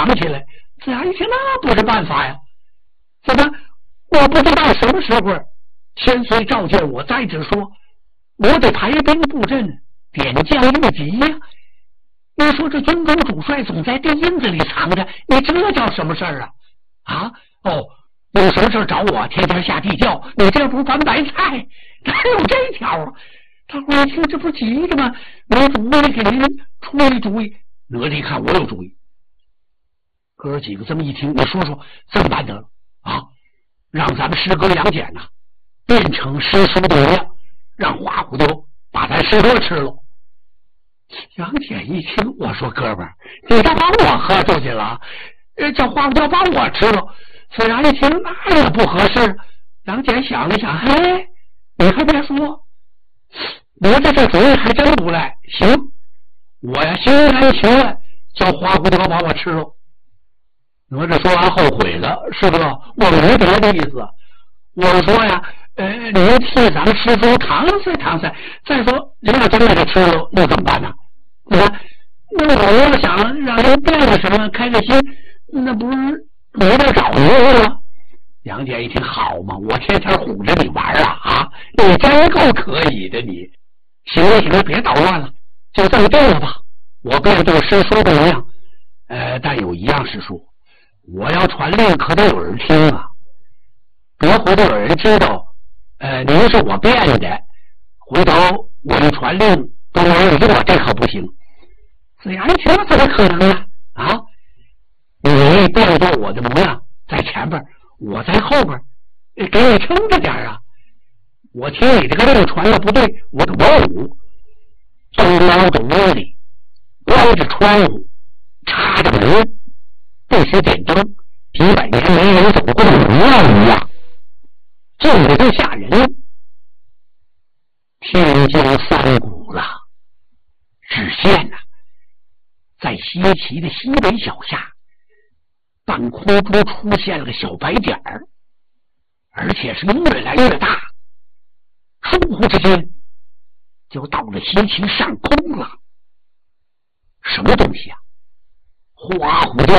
嚷起来。子牙一听，那不是办法呀！怎么？我不知道什么时候天虽召见我，再者说，我得排兵布阵，点将御敌呀。你说这军中主帅总在地阴子里藏着，你这叫什么事儿啊？啊？哦，有什么事找我？天天下地窖，你这不是翻白菜？哪有这条啊？大伙一听，这不急着吗？我主为给您出一主意。哪吒一看，我有主意。哥几个这么一听，你说说，这么办得了啊？让咱们师哥杨戬呐，变成师叔的模样，让花骨朵把咱师哥吃了。杨戬一听，我说哥们儿，你咋把我喝出去了？叫花骨朵把我吃了。虽然一听那也不合适。杨戬想了想，嘿，你还别说，我这主意还真不赖。行，我呀心甘情愿叫花骨朵把我吃了。哪吒说完后悔了，师哥，我没别的意思，我说呀，您替咱们师叔搪塞搪塞。再说，您要真给他吃了，那怎么办呢？那我要想让人变个什么，开个心，那不是没得找您了？杨戬一听，好嘛，我天天唬着你玩啊！你真够可以的你。行了行了，别捣乱了，就这么定了吧。我变做师叔的模样，但有一样师叔。我要传令，可得有人听啊！别回头有人知道，您是我变的，回头我一传令都没人做，这可不行。子牙一听，怎么可能啊？啊！你变作我的模样，在前边，我在后边，给你撑着点啊！我听你这个令传的不对，我得文武。东猫的窝里，关着窗户，插着门。不许点灯，几百年没人走过的模样一样，静得更吓人。天将三鼓了，只见呐，在西岐的西北脚下，半空中出现了个小白点儿，而且是越来越大，倏忽之间就到了西岐上空了。什么东西啊？花虎雕。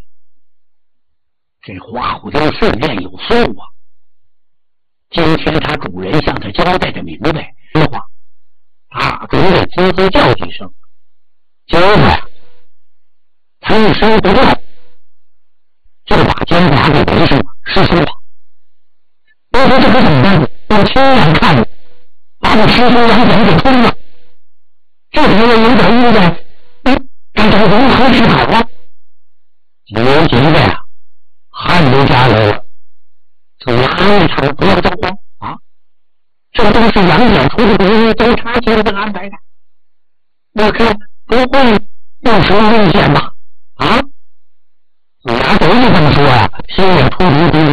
这花虎雕训练有素啊！今天他主人向他交代的明白的话，大众的滋滋叫几声，今儿呀，他一声不断，就把姜华给围上了，师叔了。我说这可怎么办呢？我亲眼看着，把我师叔杨戬给冲了，这时候有点意外，该找如何是好啊？有几个呀？汗都下来了，子牙安慰他们不要着慌啊！这都是杨戬出的主意，都他亲自安排的。我看不会有什么危险吧？啊！子牙总是这么说呀，心里出主意